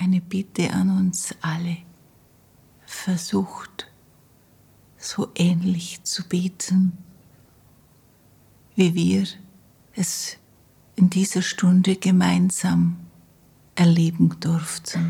eine Bitte an uns alle. Versucht, so ähnlich zu beten, wie wir es in dieser Stunde gemeinsam erleben durften.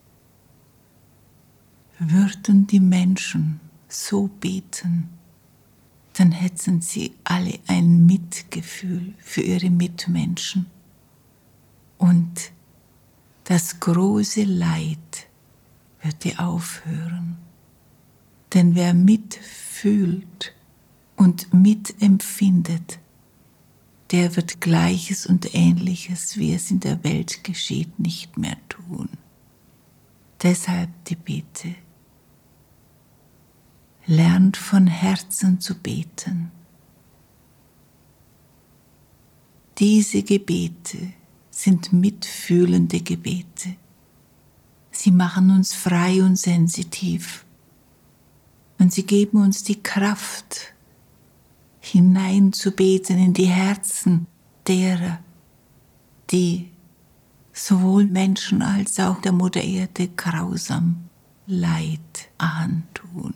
Würden die Menschen so beten, dann hätten sie alle ein Mitgefühl für ihre Mitmenschen. Und das große Leid würde aufhören. Denn wer mitfühlt und mitempfindet, der wird Gleiches und Ähnliches, wie es in der Welt geschieht, nicht mehr tun. Deshalb die Bitte. Lernt von Herzen zu beten. Diese Gebete sind mitfühlende Gebete. Sie machen uns frei und sensitiv. Und sie geben uns die Kraft, hineinzubeten in die Herzen derer, die sowohl Menschen als auch der Mutter Erde grausam Leid antun.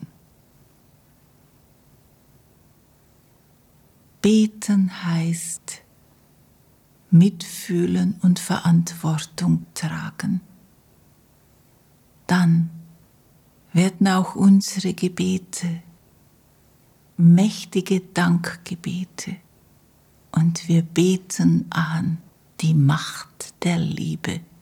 Beten heißt mitfühlen und Verantwortung tragen. Dann werden auch unsere Gebete mächtige Dankgebete und wir beten an die Macht der Liebe.